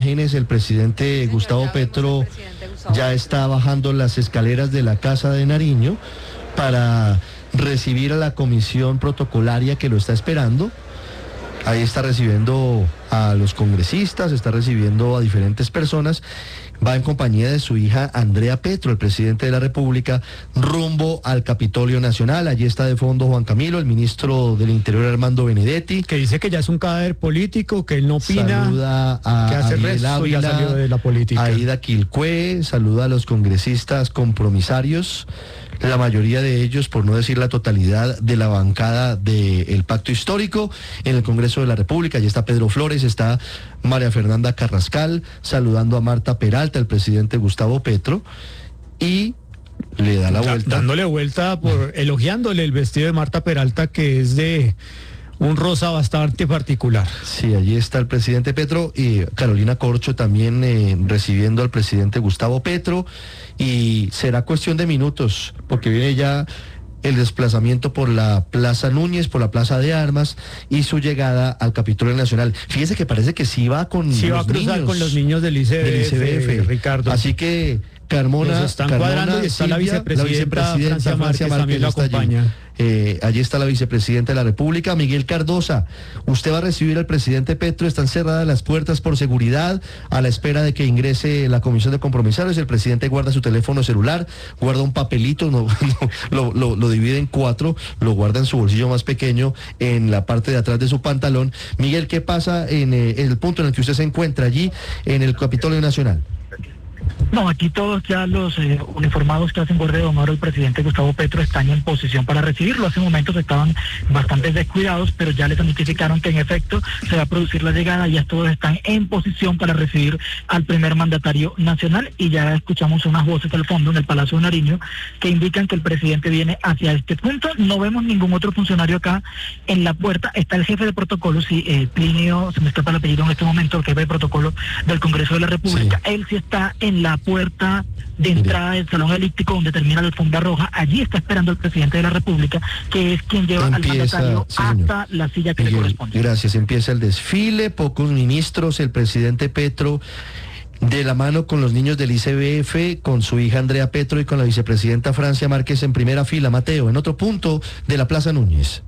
imágenes, el presidente Gustavo Petro ya está bajando las escaleras de la Casa de Nariño para recibir a la comisión protocolaria que lo está esperando. Ahí está recibiendo a los congresistas, está recibiendo a diferentes personas. Va en compañía de su hija Andrea Petro, el presidente de la República, rumbo al Capitolio Nacional. Allí está de fondo Juan Camilo, el ministro del Interior Armando Benedetti. Que dice que ya es un cadáver político, que él no opina. Saluda a que hace Ariel resto, Ávila, ya salió de la política. a Ida Quilcué, saluda a los congresistas compromisarios. La mayoría de ellos, por no decir la totalidad, de la bancada del Pacto Histórico en el Congreso de la República. Allí está Pedro Flores, está María Fernanda Carrascal, saludando a Marta Peralta, el presidente Gustavo Petro, y le da la vuelta. Dándole vuelta, elogiándole el vestido de Marta Peralta, que es de un rosa bastante particular. Sí, allí está el presidente Petro y Carolina Corcho también recibiendo al presidente Gustavo Petro, y será cuestión de minutos porque viene ya el desplazamiento por la Plaza Núñez, por la Plaza de Armas y su llegada al Capitolio Nacional. Fíjese que parece que sí va con sí va a cruzar niños, con los niños del ICBF, Ricardo. Así que Carmona están cuadrando y está Silvia, la vicepresidenta Francia Márquez también lo acompaña. Allí está la vicepresidenta de la República, Miguel Cardosa. Usted va a recibir al presidente Petro, están cerradas las puertas por seguridad, a la espera de que ingrese la comisión de compromisarios. El presidente guarda su teléfono celular, guarda un papelito, lo divide en 4, lo guarda en su bolsillo más pequeño, en la parte de atrás de su pantalón. Miguel, ¿qué pasa en el punto en el que usted se encuentra allí, en el Capitolio Nacional? No, aquí todos ya los uniformados que hacen guardia de honor al presidente Gustavo Petro están en posición para recibirlo. Hace momentos estaban bastante descuidados, pero ya les notificaron que en efecto se va a producir la llegada. Ya todos están en posición para recibir al primer mandatario nacional, y ya escuchamos unas voces al fondo en el Palacio de Nariño que indican que el presidente viene hacia este punto. No vemos ningún otro funcionario acá en la puerta. Está el jefe de protocolo, Plinio, se me escapa el apellido en este momento, el jefe de protocolo del Congreso de la República. Sí. Él sí está en la puerta de entrada del salón elíptico donde termina la alfombra roja. Allí está esperando el presidente de la República, que es quien lleva al mandatario hasta la silla que le corresponde. Gracias. Empieza el desfile, pocos ministros, el presidente Petro de la mano con los niños del ICBF, con su hija Andrea Petro y con la vicepresidenta Francia Márquez en primera fila. Mateo, en otro punto de la Plaza Núñez.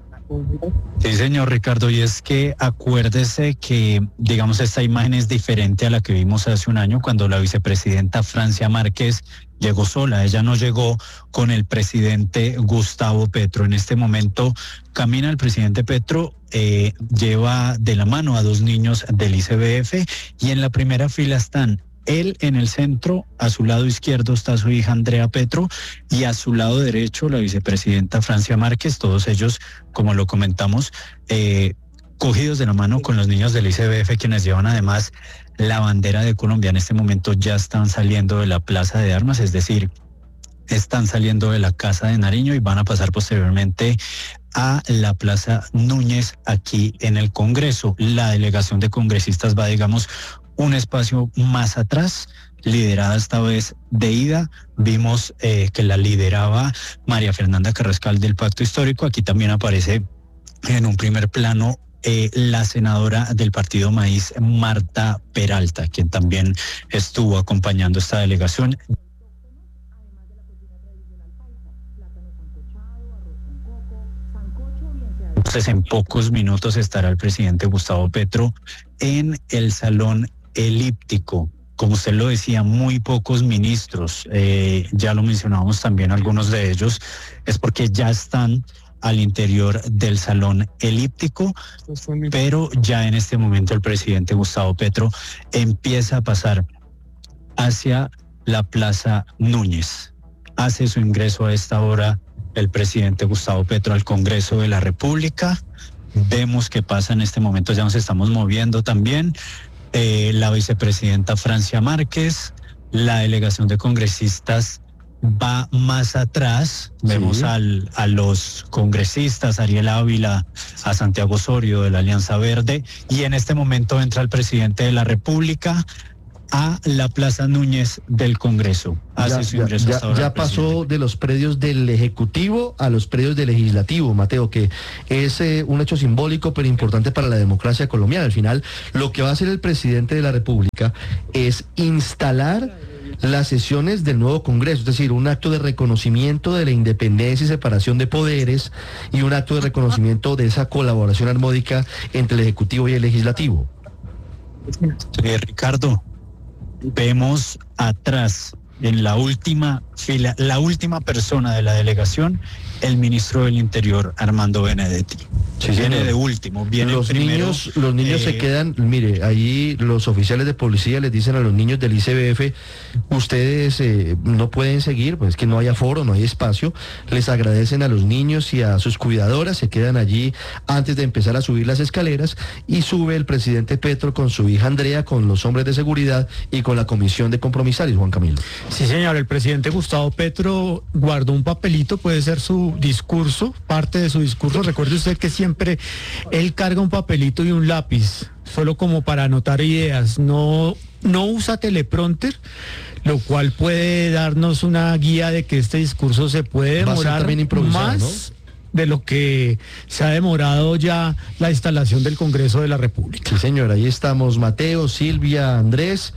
Sí, señor Ricardo, y es que acuérdese que, digamos, esta imagen es diferente a la que vimos hace un año cuando la vicepresidenta Francia Márquez llegó sola. Ella no llegó con el presidente Gustavo Petro. En este momento camina el presidente Petro, lleva de la mano a 2 niños del ICBF, y en la primera fila están él en el centro, a su lado izquierdo está su hija Andrea Petro y a su lado derecho la vicepresidenta Francia Márquez, todos ellos, como lo comentamos, cogidos de la mano con los niños del ICBF, quienes llevan además la bandera de Colombia. En este momento ya están saliendo de la Plaza de Armas, es decir, están saliendo de la Casa de Nariño y van a pasar posteriormente a la Plaza Núñez aquí en el Congreso. La delegación de congresistas va, digamos, un espacio más atrás, liderada esta vez de Ida. Vimos que la lideraba María Fernanda Carrascal del Pacto Histórico. Aquí también aparece en un primer plano la senadora del Partido Maíz, Marta Peralta, quien también estuvo acompañando esta delegación. Entonces, en pocos minutos estará el presidente Gustavo Petro en el salón elíptico. Como usted lo decía, muy pocos ministros, ya lo mencionábamos también algunos de ellos, es porque ya están al interior del salón elíptico, pero ya en este momento el presidente Gustavo Petro empieza a pasar hacia la Plaza Núñez. Hace su ingreso a esta hora el presidente Gustavo Petro al Congreso de la República. Vemos que pasa en este momento, ya nos estamos moviendo también. La vicepresidenta Francia Márquez, la delegación de congresistas va más atrás. Sí. Vemos a los congresistas, Ariel Ávila, a Santiago Osorio de la Alianza Verde, y en este momento entra el presidente de la República. a la Plaza Núñez del Congreso. Hace su ingreso hasta ahora ya el presidente. pasó de los predios del Ejecutivo a los predios del Legislativo, Mateo, que es un hecho simbólico pero importante para la democracia colombiana. Al final, lo que va a hacer el presidente de la República es instalar las sesiones del nuevo Congreso, es decir, un acto de reconocimiento de la independencia y separación de poderes y un acto de reconocimiento de esa colaboración armónica entre el Ejecutivo y el Legislativo. Ricardo, vemos atrás, en la última fila, la última persona de la delegación, el ministro del Interior, Armando Benedetti. Sí, Viene señor. de último, viene Los primero. niños se quedan, mire, ahí los oficiales de policía les dicen a los niños del ICBF, ustedes no pueden seguir, pues es que no hay aforo, no hay espacio, les agradecen a los niños y a sus cuidadoras, se quedan allí antes de empezar a subir las escaleras y sube el presidente Petro con su hija Andrea, con los hombres de seguridad y con la comisión de compromisarios, Juan Camilo. Sí, señor, el presidente Gustavo Petro guardó un papelito, puede ser su discurso, parte de su discurso. Recuerde usted que siempre él carga un papelito y un lápiz, solo como para anotar ideas. No usa teleprompter, lo cual puede darnos una guía de que este discurso se puede Va a ser demorar también improvisado, más de lo que se ha demorado ya la instalación del Congreso de la República. Sí, señor, ahí estamos, Mateo, Silvia, Andrés.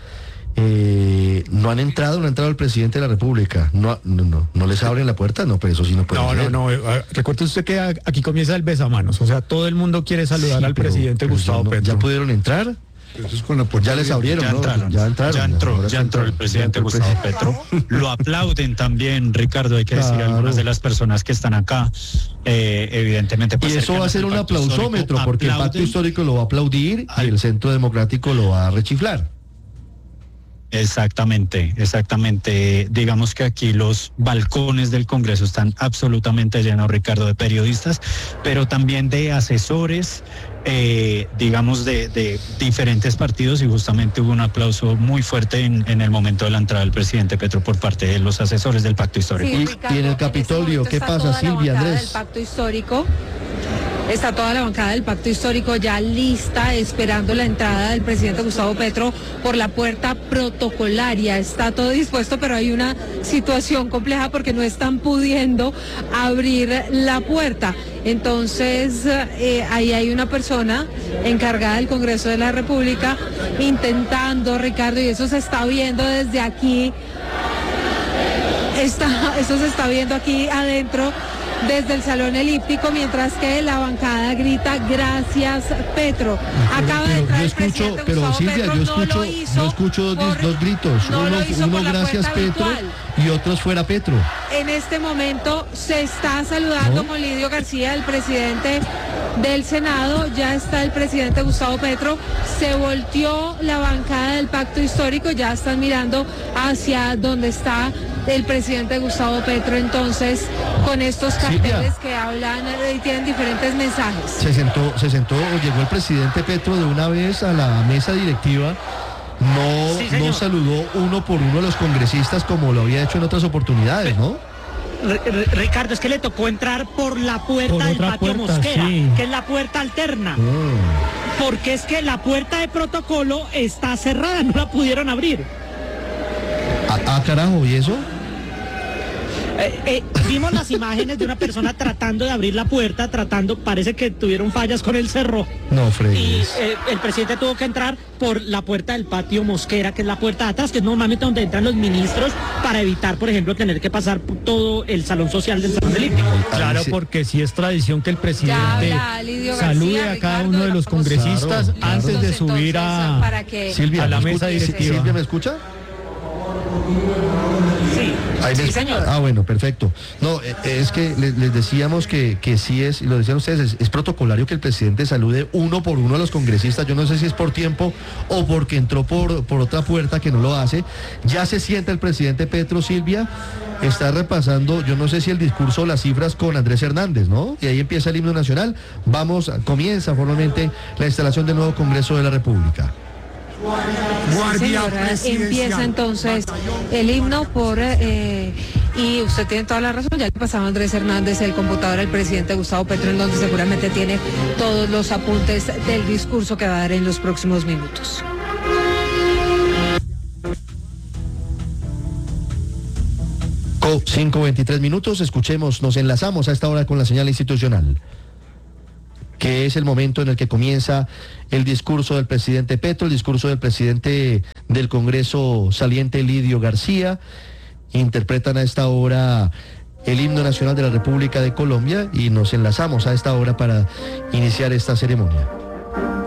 No han entrado el presidente de la República. No les abren la puerta, no, pero eso sí no puede. No. Recuerde usted que aquí comienza el besamanos. O sea, todo el mundo quiere saludar Sí, al pero presidente Gustavo Petro. ¿Ya pudieron entrar? Eso es con la puerta Ya les abrieron, Ya ¿no? entraron, Ya entraron. ya entró el presidente Gustavo Petro. Lo aplauden también, Ricardo, hay que decir, Claro. algunas de las personas que están acá, evidentemente. Y eso va a ser un aplausómetro, porque el Pacto Histórico lo va a aplaudir y el Centro Democrático lo va a rechiflar. Exactamente. Digamos que aquí los balcones del Congreso están absolutamente llenos, Ricardo, de periodistas, pero también de asesores, digamos, de diferentes partidos, y justamente hubo un aplauso muy fuerte en el momento de la entrada del presidente Petro por parte de los asesores del Pacto Histórico. Y Ricardo, en el Capitolio, en este ¿qué momento pasa, está toda Silvia, la bancada Andrés? del Pacto Histórico. Está toda la bancada del Pacto Histórico ya lista, esperando la entrada del presidente Gustavo Petro por la puerta protocolaria. Está todo dispuesto, pero hay una situación compleja porque no están pudiendo abrir la puerta. Entonces, ahí hay una persona encargada del Congreso de la República intentando, Ricardo, y eso se está viendo desde aquí. Eso se está viendo aquí adentro, desde el salón elíptico, mientras que la bancada grita gracias Petro. Acaba de entrar el presidente pero Gustavo Silvia, Petro, yo escucho dos gritos, no lo hizo uno por la gracias puerta Petro habitual. y otros fuera Petro. En este momento se está saludando ¿No? con Lidio García, el presidente del Senado. Ya está el presidente Gustavo Petro. Se volteó la bancada del Pacto Histórico. Ya están mirando hacia donde está el presidente Gustavo Petro. Entonces, con estos carteles que hablan y tienen diferentes mensajes. Se sentó, llegó el presidente Petro de una vez a la mesa directiva. No saludó uno por uno a los congresistas como lo había hecho en otras oportunidades, ¿no? Ricardo, es que le tocó entrar por la puerta Por del otra patio puerta, Mosquera, sí. que es la puerta alterna. Porque es que la puerta de protocolo está cerrada, no la pudieron abrir. Carajo, ¿y eso? Vimos las imágenes de una persona tratando de abrir la puerta, parece que tuvieron fallas con el cerrojo. No, Y fregues. el presidente tuvo que entrar por la puerta del patio Mosquera, que es la puerta de atrás, que es normalmente donde entran los ministros, para evitar, por ejemplo, tener que pasar por todo el salón social del salón elíptico. Claro, Ahí sí. porque sí es tradición que el presidente habla Lidio García, salude a cada Ricardo, uno de los vamos. congresistas Claro, antes de Entonces, subir para que Silvia, a la ¿me mesa escucha? directiva. ¿Silvia me escucha? Sí, Ahí me sí, escucha. señor. Ah, bueno, perfecto. No, es que les decíamos que sí es, y lo decían ustedes, es protocolario que el presidente salude uno por uno a los congresistas. Yo no sé si es por tiempo o porque entró por otra puerta que no lo hace. Ya se sienta el presidente Petro, Silvia. Está repasando, yo no sé si el discurso o las cifras con Andrés Hernández, ¿no? Y ahí empieza el himno nacional. Comienza formalmente la instalación del nuevo Congreso de la República. Señora, empieza entonces el himno y usted tiene toda la razón, ya le pasaba a Andrés Hernández el computador al presidente Gustavo Petro, en donde seguramente tiene todos los apuntes del discurso que va a dar en los próximos minutos. 5:23 minutos, escuchemos, nos enlazamos a esta hora con la señal institucional, que es el momento en el que comienza el discurso del presidente Petro, el discurso del presidente del Congreso saliente, Lidio García. Interpretan a esta hora el himno nacional de la República de Colombia y nos enlazamos a esta hora para iniciar esta ceremonia.